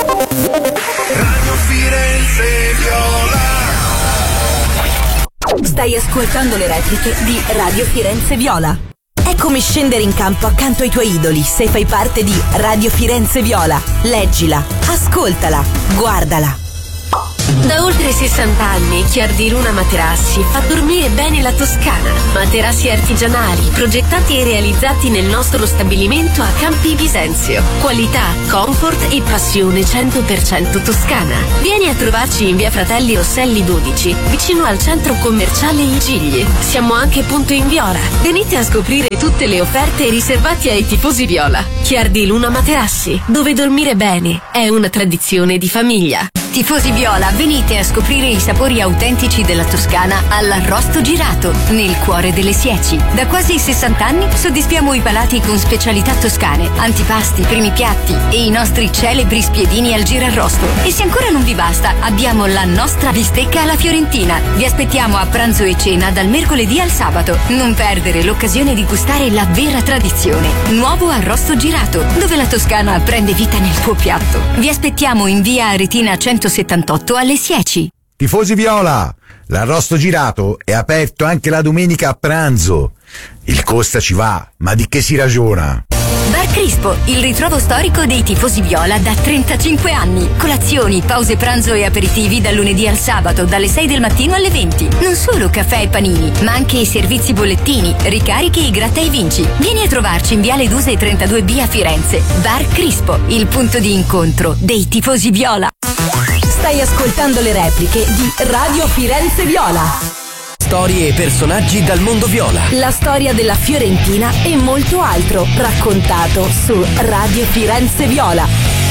Radio Firenze Viola. Stai ascoltando le repliche di Radio Firenze Viola. È come scendere in campo accanto ai tuoi idoli se fai parte di Radio Firenze Viola. Leggila, ascoltala, guardala. Da oltre 60 anni Chiardi Luna Materassi fa dormire bene la Toscana. Materassi artigianali, progettati e realizzati nel nostro stabilimento a Campi Bisenzio. Qualità, comfort e passione 100% toscana. Vieni a trovarci in via Fratelli Rosselli 12, vicino al centro commerciale I Gigli. Siamo anche punto in Viola. Venite a scoprire tutte le offerte riservate ai tifosi viola. Chiardi Luna Materassi, dove dormire bene è una tradizione di famiglia. Tifosi viola, venite a scoprire i sapori autentici della Toscana all'Arrosto Girato, nel cuore delle Sieci. Da quasi 60 anni soddisfiamo i palati con specialità toscane, antipasti, primi piatti e i nostri celebri spiedini al girarrosto. E se ancora non vi basta, abbiamo la nostra bistecca alla fiorentina. Vi aspettiamo a pranzo e cena dal mercoledì al sabato. Non perdere l'occasione di gustare la vera tradizione. Nuovo Arrosto Girato, dove la Toscana prende vita nel tuo piatto. Vi aspettiamo in via Aretina 178 alle Sieci. Tifosi viola, l'Arrosto Girato è aperto anche la domenica a pranzo. Il costa ci va, ma di che si ragiona? Bar Crispo, il ritrovo storico dei tifosi viola da 35 anni. Colazioni, pause pranzo e aperitivi dal lunedì al sabato, dalle 6 del mattino alle 20. Non solo caffè e panini, ma anche i servizi bollettini, ricarichi e gratta e vinci. Vieni a trovarci in Viale Duse 32B a Firenze. Bar Crispo, il punto di incontro dei tifosi viola. Stai ascoltando le repliche di Radio Firenze Viola. Storie e personaggi dal mondo viola. La storia della Fiorentina e molto altro raccontato su Radio Firenze Viola.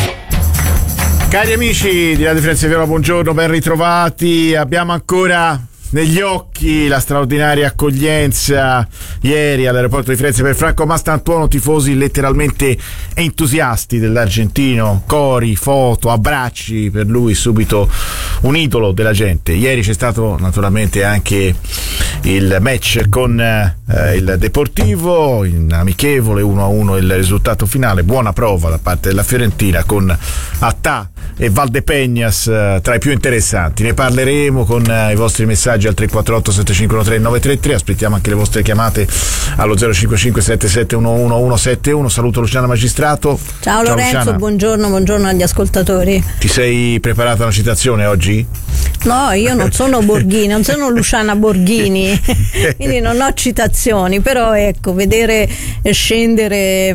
Cari amici di Radio Firenze Viola, buongiorno, ben ritrovati. Abbiamo ancora negli occhi la straordinaria accoglienza ieri all'aeroporto di Firenze per Franco Mastantuono, tifosi letteralmente entusiasti dell'argentino, cori, foto, abbracci per lui, subito un idolo della gente. Ieri c'è stato naturalmente anche il match con il Deportivo, in amichevole 1-1 il risultato finale, buona prova da parte della Fiorentina con Attà e Valdepeñas tra i più interessanti. Ne parleremo con i vostri messaggi al 348 7513 933. Aspettiamo anche le vostre chiamate allo 055 7711 171. Saluto Luciana Magistrato. Ciao Lorenzo, Luciana. buongiorno agli ascoltatori. Ti sei preparata una citazione oggi? No, io non sono Borghini, non sono Luciana Borghini, quindi non ho citazioni, però ecco, vedere scendere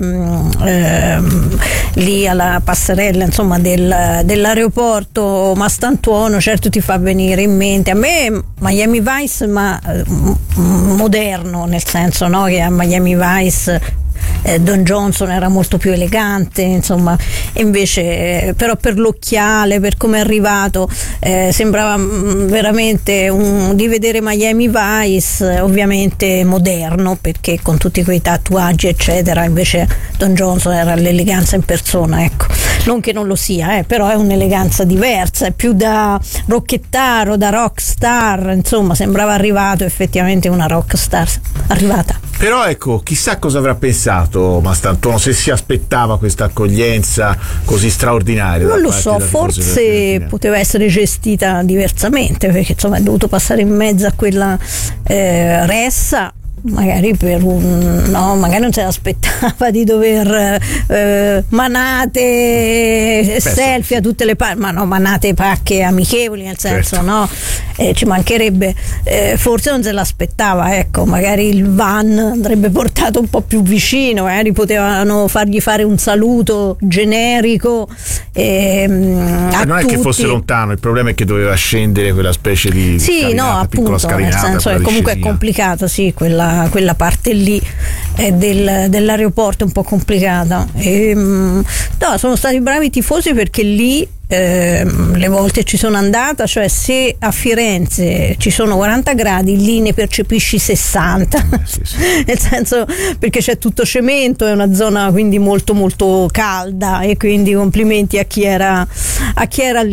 lì alla passerella, insomma, dell'aeroporto Mastantuono, certo ti fa venire in mente a me Miami Vice, ma moderno, nel senso, no, che a Miami Vice Don Johnson era molto più elegante, insomma, e invece però per l'occhiale, per come è arrivato, sembrava veramente di vedere Miami Vice, ovviamente moderno, perché con tutti quei tatuaggi eccetera. Invece Don Johnson era l'eleganza in persona, ecco, non che non lo sia, però è un'eleganza diversa, è più da rocchettaro, da rockstar, insomma, sembrava arrivato effettivamente una rockstar arrivata. Però ecco, chissà cosa avrà pensato Mastantuono, se si aspettava questa accoglienza così straordinaria. Non lo so, forse poteva essere gestita diversamente, perché insomma è dovuto passare in mezzo a quella ressa. Magari magari non se l'aspettava di dover manate selfie a tutte le parti, ma no, manate pacche amichevoli, nel senso, certo. No, ci mancherebbe, forse non se l'aspettava, ecco, magari il van andrebbe portato un po' più vicino, magari potevano fargli fare un saluto generico non è che fosse lontano, il problema è che doveva scendere quella specie di piccola scalinata, nel senso, comunque è complicato, sì, quella parte lì dell'aeroporto è un po' complicata. No, sono stati bravi i tifosi, perché lì le volte ci sono andata, cioè se a Firenze ci sono 40 gradi, lì ne percepisci 60, sì. Nel senso, perché c'è tutto cemento, è una zona quindi molto molto calda, e quindi complimenti a chi era lì.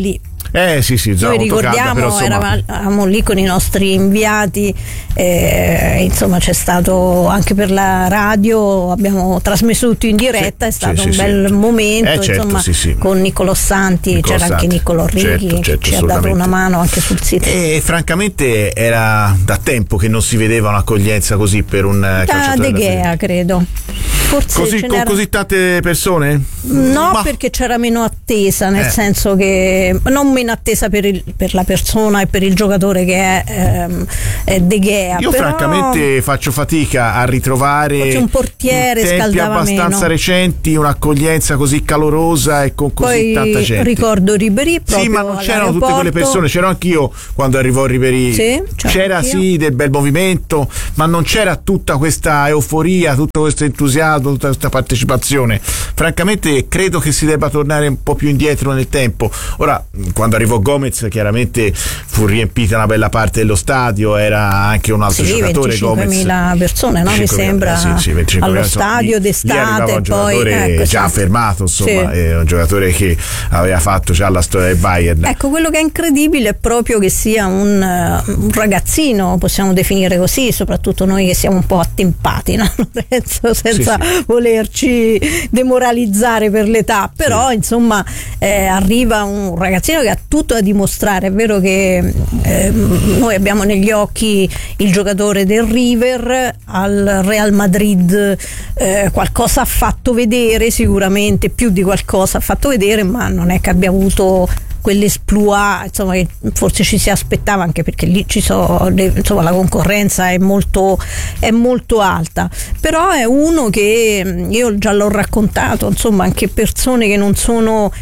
Sì, noi ricordiamo, eravamo lì con i nostri inviati, insomma c'è stato anche per la radio, abbiamo trasmesso tutto in diretta, è stato un bel momento, insomma, con Niccolò Santi, c'era anche Niccolò Righi che ci ha dato una mano anche sul sito. E francamente era da tempo che non si vedeva un'accoglienza così per un calciatore. Da De Gea, credo. Forse con così tante persone? No, perché c'era meno attesa, nel senso che non meno attesa per la persona e per il giocatore che è De Gea. Io francamente faccio fatica a ritrovare un portiere, in tempi scaldava abbastanza meno. recenti un'accoglienza così calorosa e con così tanta gente. Ricordo Ribéry proprio. Sì, ma non c'erano tutte quelle persone, c'ero anch'io quando arrivò Ribéry. C'era del bel movimento, ma non c'era tutta questa euforia, tutto questo entusiasmo, tutta questa partecipazione. Francamente credo che si debba tornare un po' più indietro nel tempo. Ora, quando arrivò Gomez, chiaramente fu riempita una bella parte dello stadio, era anche un altro giocatore. 25.000 persone, no? Mi sembra, allo stadio d'estate, poi già affermato, insomma, è un giocatore che aveva fatto già la storia del Bayern. Ecco, quello che è incredibile è proprio che sia un ragazzino, possiamo definire così, soprattutto noi che siamo un po' attempati, no? senza volerci demoralizzare per l'età, però insomma arriva un ragazzino che ha tutto da dimostrare. È vero che noi abbiamo negli occhi il giocatore del River, al Real Madrid qualcosa ha fatto vedere, sicuramente più di qualcosa ha fatto vedere, ma non è che abbia avuto quell'esploit, insomma, che forse ci si aspettava, anche perché lì insomma la concorrenza è molto alta. Però è uno che io già l'ho raccontato, insomma, anche persone che non sono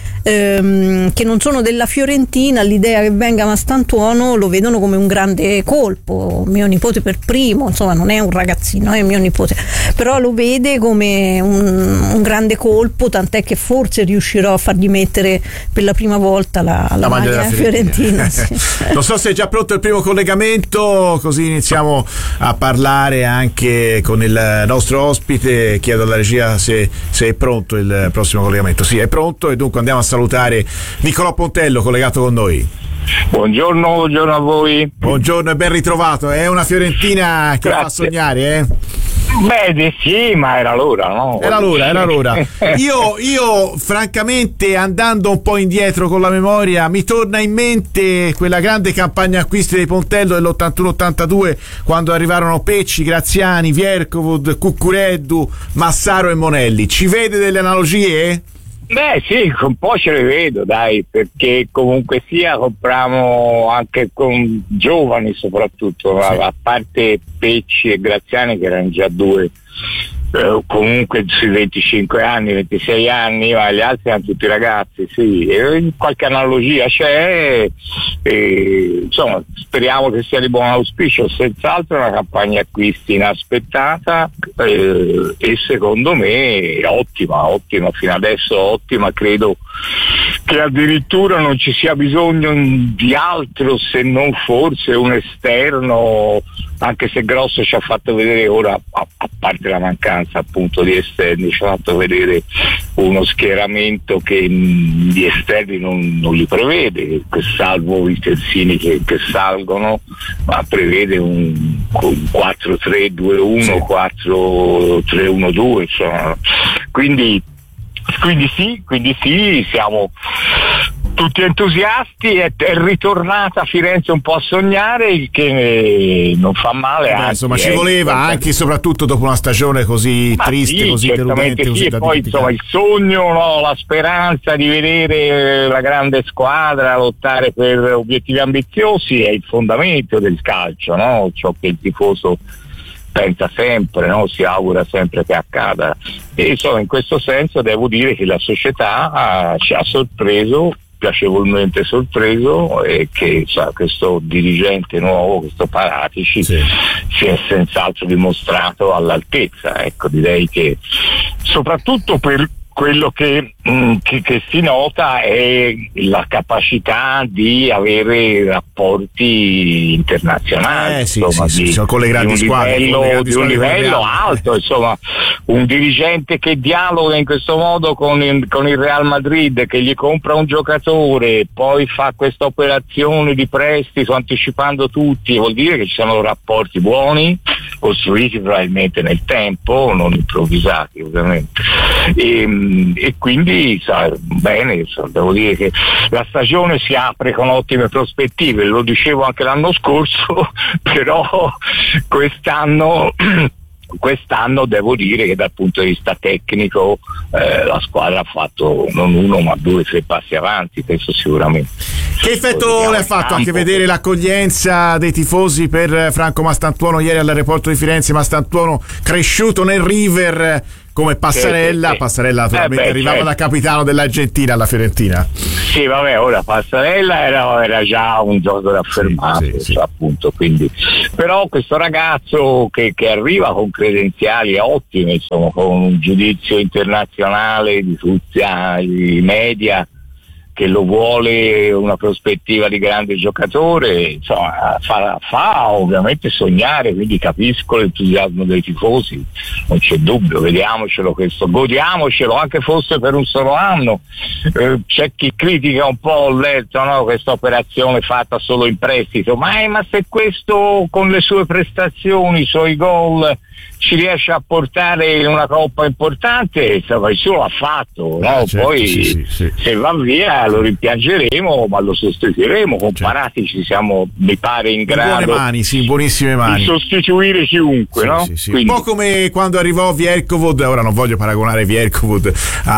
della Fiorentina, l'idea che venga Mastantuono lo vedono come un grande colpo. Mio nipote per primo, insomma, non è un ragazzino, è mio nipote, però lo vede come un grande colpo, tant'è che forse riuscirò a fargli mettere per la prima volta la maglia della Fiorentina. Sì. Non so se è già pronto il primo collegamento, così iniziamo a parlare anche con il nostro ospite. Chiedo alla regia se è pronto il prossimo collegamento. Sì, è pronto, e dunque andiamo a salutare Niccolò Pontello, collegato con noi. Buongiorno a voi. Buongiorno e ben ritrovato. È una Fiorentina che fa sognare, Beh, sì, ma era l'ora, no? Era l'ora. Io francamente, andando un po' indietro con la memoria, mi torna in mente quella grande campagna acquisti dei Pontello dell'81-82, quando arrivarono Pecci, Graziani, Vierkovud, Cuccureddu, Massaro e Monelli. Ci vede delle analogie? Beh sì, un po' ce le vedo, dai, perché comunque sia compriamo anche con giovani soprattutto, a parte Pecci e Graziani che erano già due, comunque sui 25 anni, 26 anni, ma gli altri erano tutti ragazzi, sì, e qualche analogia c'è, insomma speriamo che sia di buon auspicio. Senz'altro è una campagna acquisti inaspettata e secondo me ottima, fino adesso ottima. Credo che addirittura non ci sia bisogno di altro, se non forse un esterno, anche se Grosso ci ha fatto vedere ora, a parte la mancanza appunto di esterni, ci ha fatto vedere uno schieramento che gli esterni non li prevede, salvo i terzini che salgono, ma prevede un 4-3-2-1, 4-3-1-2, insomma. Quindi sì, siamo tutti entusiasti. È ritornata a Firenze un po' a sognare, il che non fa male. Insomma, ci voleva anche e soprattutto dopo una stagione così triste, sì, così deludente, sì, così e poi insomma il sogno, no, la speranza di vedere la grande squadra lottare per obiettivi ambiziosi è il fondamento del calcio, no? Ciò che il tifoso pensa sempre, no? Si augura sempre che accada, e insomma in questo senso devo dire che la società ci ha sorpreso, piacevolmente sorpreso, e che questo dirigente nuovo, questo Paratici, si è senz'altro dimostrato all'altezza. Ecco, direi che soprattutto per quello che si nota è la capacità di avere rapporti internazionali, con le grandi squadre, di un livello alto, insomma, un dirigente che dialoga in questo modo con il Real Madrid, che gli compra un giocatore, poi fa questa operazione di prestito anticipando tutti, vuol dire che ci sono rapporti buoni, costruiti probabilmente nel tempo, non improvvisati ovviamente, e quindi bene, devo dire che la stagione si apre con ottime prospettive, lo dicevo anche l'anno scorso, però quest'anno devo dire che dal punto di vista tecnico la squadra ha fatto non uno ma 2 o 3 passi avanti, questo sicuramente. Che effetto le ha fatto anche vedere l'accoglienza dei tifosi per Franco Mastantuono ieri all'aeroporto di Firenze? Mastantuono cresciuto nel River come Passarella, Passarella naturalmente arrivava da capitano dell'Argentina alla Fiorentina. Sì, vabbè, ora Passarella era già un giocatore affermato, appunto, quindi. Però questo ragazzo che arriva con credenziali ottime, insomma, con un giudizio internazionale di tutti i media, che lo vuole una prospettiva di grande giocatore, insomma, fa ovviamente sognare, quindi capisco l'entusiasmo dei tifosi, non c'è dubbio, vediamocelo questo, godiamocelo anche fosse per un solo anno. C'è chi critica un po', ho letto, no, questa operazione fatta solo in prestito, ma se questo con le sue prestazioni, i suoi gol ci riesce a portare in una coppa importante, insomma, il suo l'ha fatto, no? Certo, poi se va via lo rimpiangeremo, ma lo sostituiremo, con Paratici siamo, mi pare, in grado buone mani, buonissime mani, di sostituire chiunque, no? Un po' come quando arrivò Vierkovod, ora non voglio paragonare Vierkovod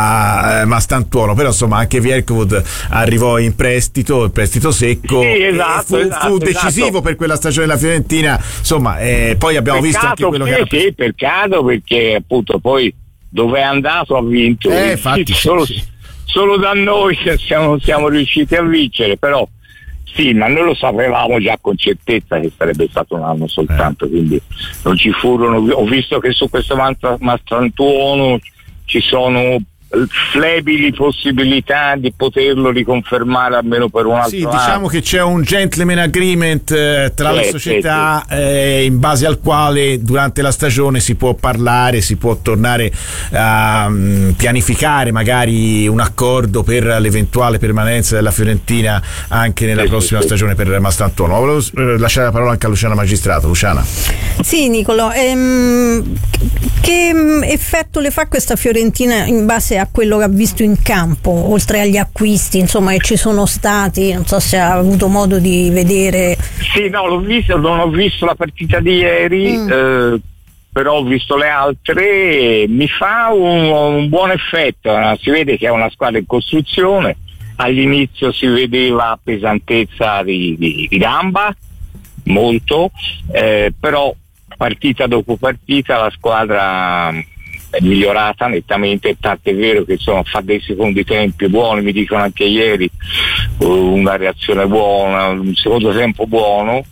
a Mastantuono, però insomma anche Vierkovod arrivò in prestito, il prestito secco, fu decisivo per quella stagione della Fiorentina, insomma, poi abbiamo visto anche quello che era. Peccato, perché appunto poi dove è andato ha vinto, infatti, solo da noi siamo riusciti a vincere, però sì, ma noi lo sapevamo già con certezza che sarebbe stato un anno soltanto, quindi non ci furono, ho visto che su questo Mastantuono ci sono flebili possibilità di poterlo riconfermare almeno per un altro anno. Diciamo che c'è un gentleman agreement tra le società in base al quale durante la stagione si può parlare, si può tornare a pianificare magari un accordo per l'eventuale permanenza della Fiorentina anche nella prossima stagione per Mastantuono. Volevo lasciare la parola anche a Luciana Magistrato. Luciana. Sì, Nicolò, che effetto le fa questa Fiorentina in base a quello che ha visto in campo, oltre agli acquisti, insomma, che ci sono stati? Non so se ha avuto modo di vedere. Sì, no, non ho visto la partita di ieri, però ho visto le altre, mi fa un buon effetto, si vede che è una squadra in costruzione, all'inizio si vedeva pesantezza di gamba, molto, però partita dopo partita la squadra è migliorata nettamente, tant'è vero che fa dei secondi tempi buoni, mi dicono anche ieri, una reazione buona, un secondo tempo buono,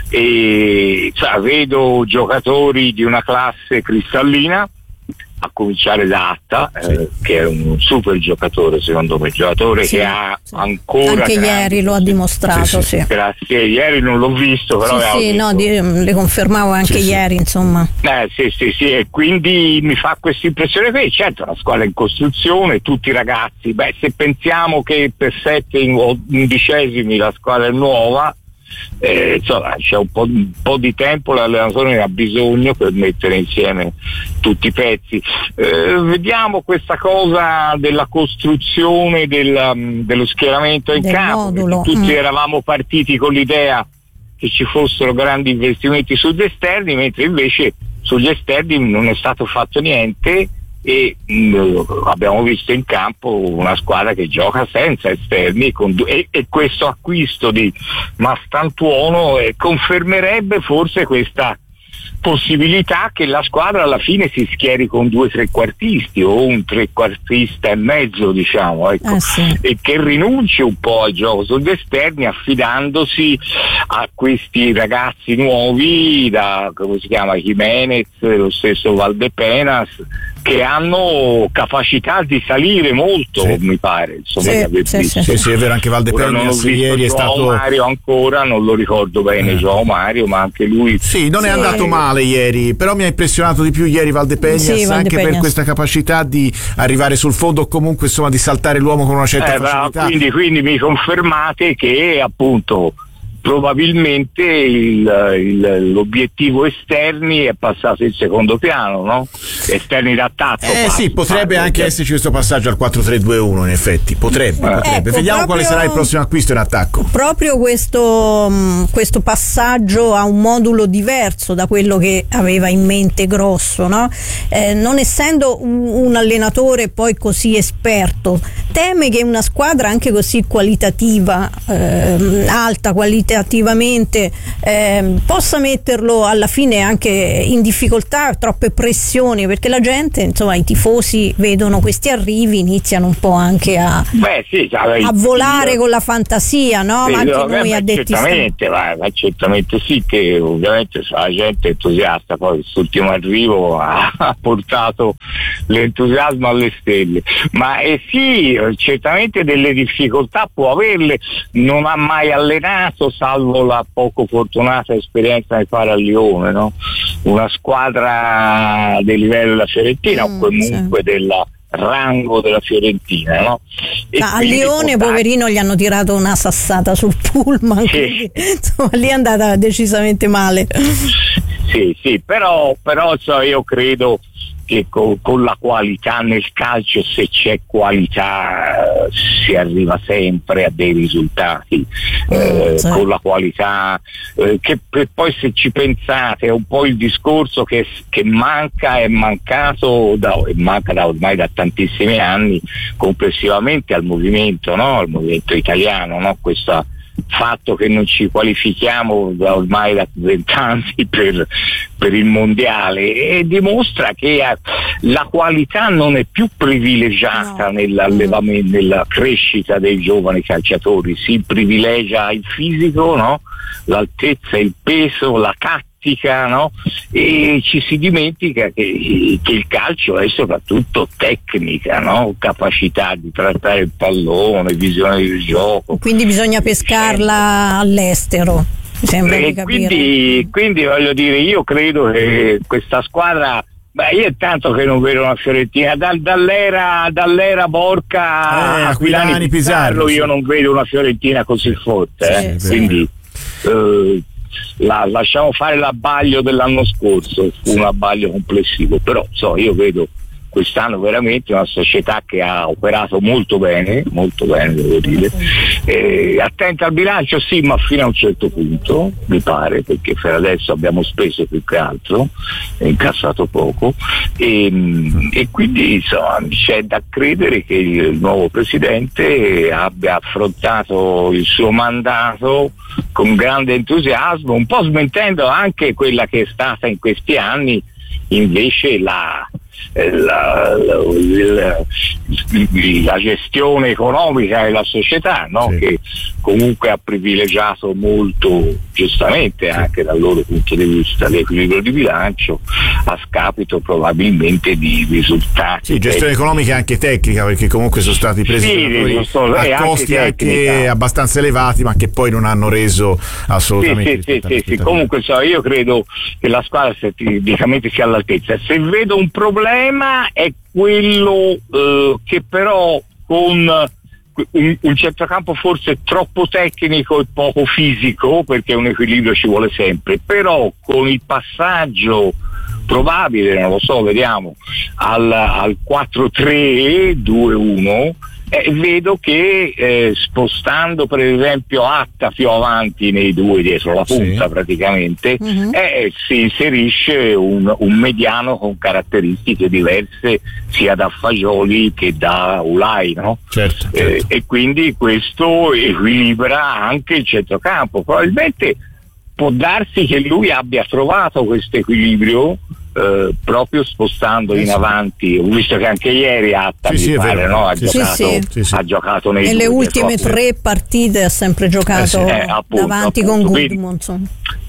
e vedo giocatori di una classe cristallina, a cominciare da Atta, che è un super giocatore, secondo me, giocatore che ha ancora anche ieri lo ha dimostrato. Grazie, ieri non l'ho visto, però le confermavo anche ieri, insomma. Sì, e quindi mi fa questa impressione qui. Certo, la squadra in costruzione, tutti i ragazzi, se pensiamo che per 7 o 11esimi la squadra è nuova, insomma, c'è un po' di tempo, l'allenatore ne ha bisogno per mettere insieme tutti i pezzi. Vediamo questa cosa della costruzione dello schieramento in campo. Tutti eravamo partiti con l'idea che ci fossero grandi investimenti sugli esterni, mentre invece sugli esterni non è stato fatto niente, e abbiamo visto in campo una squadra che gioca senza esterni, e questo acquisto di Mastantuono confermerebbe forse questa possibilità che la squadra alla fine si schieri con 2 trequartisti o un trequartista e mezzo, diciamo, e che rinunci un po' al gioco sugli esterni, affidandosi a questi ragazzi nuovi, da come si chiama Jimenez, lo stesso Valdepenas, che hanno capacità di salire molto, mi pare, insomma, sì, è vero, anche Valdepegnas ieri è stato Mario ancora, non lo ricordo bene Joao Mario, ma anche lui non è andato male ieri, però mi ha impressionato di più ieri Valdepegnas, anche per questa capacità di arrivare sul fondo o comunque insomma di saltare l'uomo con una certa facilità. Quindi mi confermate che appunto probabilmente l'obiettivo esterni è passato in secondo piano, no? Esterni d'attacco. Sì, potrebbe anche esserci questo passaggio al 4-3-2-1, in effetti. Potrebbe. Vediamo quale sarà il prossimo acquisto in attacco. Proprio questo passaggio a un modulo diverso da quello che aveva in mente Grosso, no? Non essendo un allenatore poi così esperto, teme che una squadra anche così qualitativa, alta qualitativamente, possa metterlo alla fine anche in difficoltà, troppe pressioni, perché la gente, insomma, i tifosi vedono questi arrivi, iniziano un po' anche a volare con la fantasia, no? Sì, ma anche noi addetti certamente sì, che ovviamente la gente è entusiasta, poi quest'ultimo arrivo ha portato l'entusiasmo alle stelle, ma sì, certamente delle difficoltà può averle, non ha mai allenato, salvo la poco fortunata esperienza di fare a Lione, no? Una squadra del livello della Fiorentina o comunque del rango della Fiorentina, no? A Lione poverino gli hanno tirato una sassata sul pullman, quindi, insomma, lì è andata decisamente male. Sì, però io credo che con la qualità nel calcio, se c'è qualità, si arriva sempre a dei risultati, con la qualità che poi, se ci pensate, è un po' il discorso che manca ormai da tantissimi anni complessivamente al movimento, no? Al movimento italiano, no? Questo fatto che non ci qualifichiamo ormai da 20 anni per il mondiale, e dimostra che la qualità non è più privilegiata nell'allevamento, nella crescita dei giovani calciatori, si privilegia il fisico, no? L'altezza, il peso, la tattica, no? E ci si dimentica che il calcio è soprattutto tecnica, no? Capacità di trattare il pallone, visione del gioco. Quindi bisogna pescarla all'estero, mi sembra di capire. Quindi voglio dire, io credo che questa squadra, io è tanto che non vedo una Fiorentina dall'era Borca, Aquilani, Pizarro, io non vedo una Fiorentina così forte, quindi lasciamo fare l'abbaglio dell'anno scorso, fu un abbaglio complessivo, però io vedo quest'anno veramente una società che ha operato molto bene devo dire, attenta al bilancio sì, ma fino a un certo punto mi pare, perché per adesso abbiamo speso più che altro e incassato poco, e quindi insomma c'è da credere che il nuovo presidente abbia affrontato il suo mandato con grande entusiasmo, un po' smentendo anche quella che è stata in questi anni invece la gestione economica della società, no? Che comunque ha privilegiato molto, giustamente anche dal loro punto di vista, l'equilibrio di bilancio a scapito probabilmente di risultati. Gestione economica e anche tecnica, perché comunque sono stati presi a costi anche abbastanza elevati, ma che poi non hanno reso assolutamente. Sì. Comunque io credo che la squadra tecnicamente sia all'altezza. Se vedo un problema è quello che però con un centrocampo forse troppo tecnico e poco fisico, perché un equilibrio ci vuole sempre, però con il passaggio probabile, non lo so, vediamo, al 4-3-2-1, vedo che spostando per esempio Atta più avanti nei due dietro la punta praticamente, si inserisce un mediano con caratteristiche diverse sia da Fagioli che da Ulai, no? Certo. E quindi questo equilibra anche il centrocampo. Probabilmente può darsi che lui abbia trovato questo equilibrio proprio spostando in avanti. Ho visto che anche ieri Atta ha giocato nelle ultime 3 partite, ha sempre giocato davanti con Gudmundsson.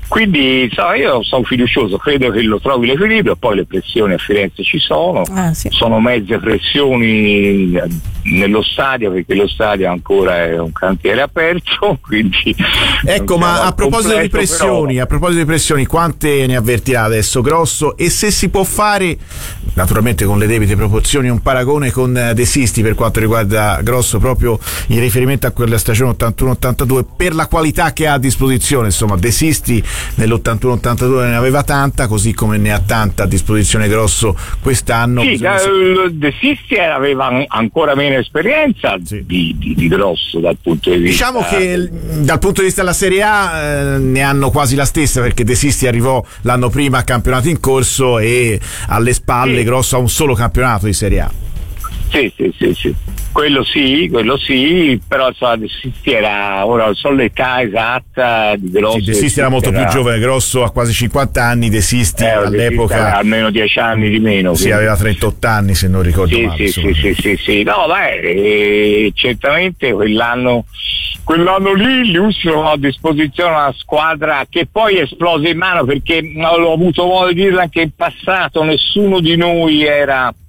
Quindi io sono fiducioso, credo che lo trovi l'equilibrio, poi le pressioni a Firenze ci sono, sono mezze pressioni nello stadio, perché lo stadio ancora è un cantiere aperto, quindi ecco, ma a proposito di pressioni, quante ne avvertirà adesso Grosso, e se si può fare, naturalmente con le debite proporzioni, un paragone con De Sisti per quanto riguarda Grosso, proprio in riferimento a quella stagione 81-82, per la qualità che ha a disposizione. Insomma, De Sisti nell'81-82 ne aveva tanta, così come ne ha tanta a disposizione Grosso quest'anno. Sì, De Sisti aveva ancora meno esperienza di Grosso dal punto di vista. Diciamo che dal punto di vista della Serie A ne hanno quasi la stessa, perché De Sisti arrivò l'anno prima a campionato in corso e alle spalle Grosso ha un solo campionato di Serie A. Sì. Quello sì, però De Sisti era, ora so l'età esatta di Grosso. De Sisti era molto più giovane, Grosso ha quasi 50 anni, De Sisti all'epoca aveva almeno 10 anni di meno. Sì, aveva 38 anni se non ricordo male. Sì. No, certamente quell'anno lì lui ha a disposizione una squadra che poi è esplosa in mano, perché l'ho avuto modo di dirlo anche in passato, nessuno di noi era